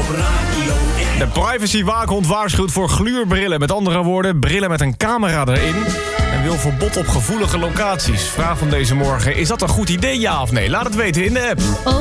op Radio 1. De privacywaakhond waarschuwt voor gluurbrillen. Met andere woorden, brillen met een camera erin. En wil verbod op gevoelige locaties. Vraag van deze morgen, is dat een goed idee, ja of nee? Laat het weten in de app.